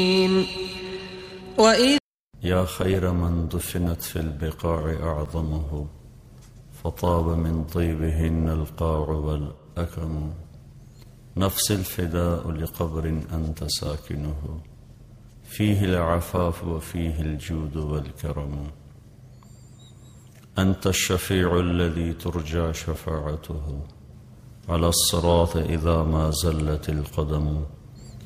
وإذ يا خير من دفنت في البقاع أعظمه، فطاب من طيبهن القاع والأكم. نفس الفداء لقبر أنت ساكنه، فيه العفاف وفيه الجود والكرم. أنت الشفيع الذي ترجى شفاعته على الصراط إذا ما زلت القدم.